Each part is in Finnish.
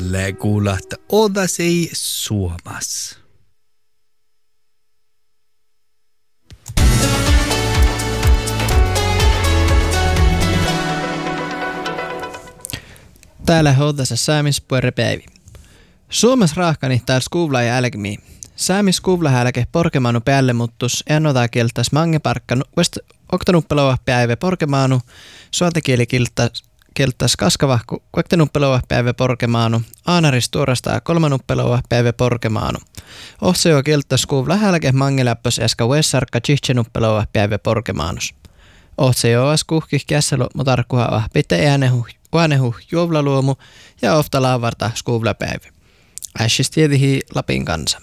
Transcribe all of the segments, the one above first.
jälleen kuulat Odasi Suomas. Täällä Odasa Säämispuorepäivi. Suomessa raahkani täällä skuvla ja älkmi. Säämiskuvla hälke porkemaanu päälle muttus ennota kieltäs mangeparkka oktanuppelova päivä porkemaanu suotakieli kieltäs kaskavahku kuektanuppelova päivä porkemaanu aanaris tuorastaa kolmanuppelova päivä porkemaanu. Ohseo kieltäs skuvla hälke mangeläppös äskä uessarkka chichenuppelova päivä porkemaanus. Ohseo as kuhkih kässelo mutarkuhava pitte äänehuh juovlaluomu ja ofta laavarta skuvlapäivä. Ässis tiedihi Lapin kansa.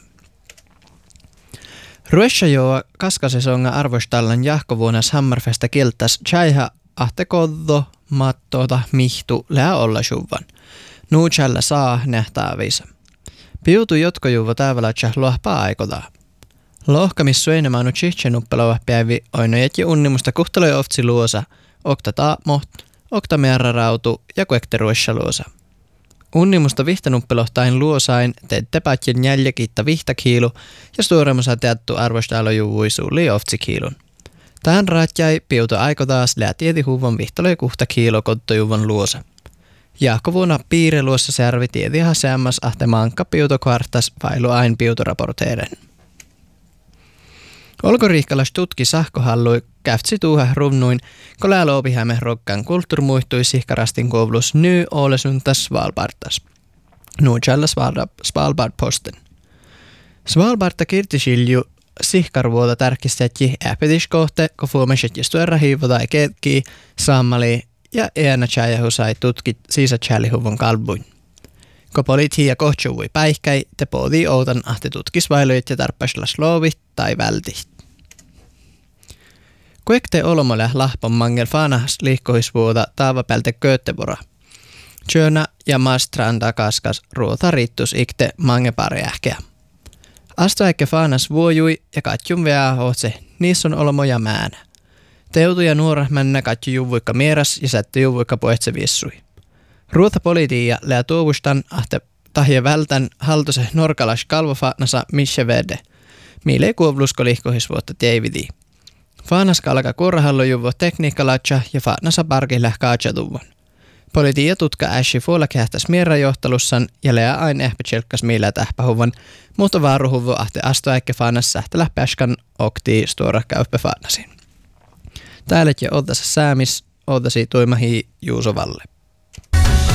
Rueshajoa kaskasesonga arvostallan jahkovuonas hammarfesta kiltas chaiha ahtekoddo mattota mihtu lää olla shuvan. Nuuchalla saa nähtäävissä. Piutu jotkojuvo täävälätsä luohpaa aikotaa. Lohkamis suenemaanu chichenuppelova päivi oino jätki unnimusta kuhtaloi oftsi luosa, okta taapmoht, okta merrarautu ja kuekte rueshaluosa. Unnimusta vihtanuppelohtain luosain tettepatjen jäljekiitta vihtakiilu ja suuremmosa teattu arvostalojuvuisuuli oftsikilun. Tähän raatjai piuto aiko taas läätieti huvon vihtaloi kuhta kiilo kottojuvon luosa. Jahkovuonna piire luossa särvi tieti haseammas ahte mankka piuto kvartas vailu ain piutoraporteeren. Olkoriikkalas tutki sahkohallui käftsi tuuha ruvnuin, kun lääloopihämme rokkan kulttuurmuihtui sihkarastin kovlus ny Ålesuntas Svalbardas. Nuuchalla Svalbard-posten. Svalbarda kirtisilju sihkarvuota tärkistäjätji äpetiskohte, kun fuomeset jistuerra hiivota ketki, sammali ja eänä tjäjähusai tutkit siisatjälihuvun kalbuin. Kun poliitia kohtsuvui päihkäi, te poodii outan ahti tutkisvailuit ja tarppaslas loovit tai vältit. Kuekte olmolle lahpon mangel fanahas liikkohisvuota taavapälte Göteborg. Tjönä ja maastranda kaskas ruota riittus ikte mangepari ähkeä. Astoäkke fanas vuojui ja katjun veää hohtse, niissä on olmoja määnä. Teutu ja nuora männä katju juvuikka mieras ja sätty juvuikka poetse vissui. Ruota poliitia lää tuovustan ahte tahje vältän haltose norkalas kalvofaatnasa missä vede. Miilei kuovlusko liikkohisvuotta teividi. Faanaska alkaa korrahallojuvo tekniikkalatsa ja faanasa parkille kaatjatuvon. Poliitia tutka äsi fuola kähtäs mierrajohtalussan ja lää aina ehpätselkkas millä tähpähuvan, mutta vaaruhuvo ahte astoäikke faanas sähtelä päskan oktii stora käyppä faanasin. Täällä ja Odasa Säämis, Odasi Tuimahi Juuso Valle.